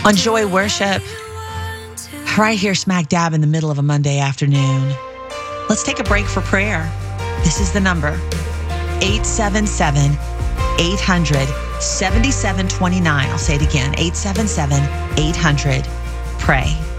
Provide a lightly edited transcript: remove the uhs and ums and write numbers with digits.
on Joy Worship, right here smack dab in the middle of a Monday afternoon. Let's take a break for prayer. This is the number, 877-800-7729. I'll say it again, 877-800-PRAY.